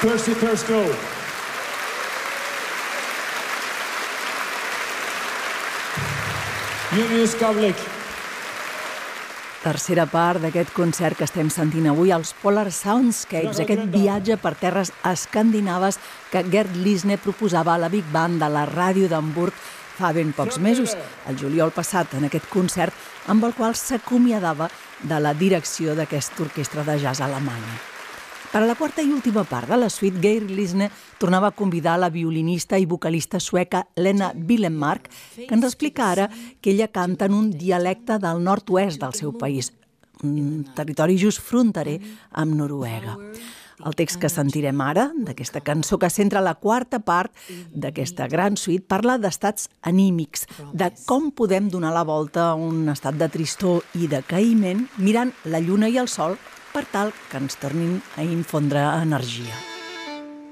Thirsty Thirst Go. Julius Gavlik. Tercera part d'aquest concert que estem sentint avui, els Polar Soundscapes, aquest viatge per terres escandinaves que Gerd Lisne proposava a la Big Band de la ràdio d'Hamburg fa ben pocs mesos, el juliol passat, en aquest concert amb el qual s'acomiadava de la direcció d'aquesta orquestra de jazz alemanya. Per a la quarta i última part de la suite, Gerd Lisne tornava a convidar la violinista i vocalista sueca Lena Willemark, que ens explica ara que ella canta en un dialecte del nord-oest del seu país, un territori just fronterer amb Noruega. El text que sentirem ara, d'aquesta cançó que centra la quarta part d'aquesta gran suite, parla d'estats anímics, de com podem donar la volta a un estat de tristor i de caïment mirant la lluna i el sol per tal que ens tornin a infondre energia.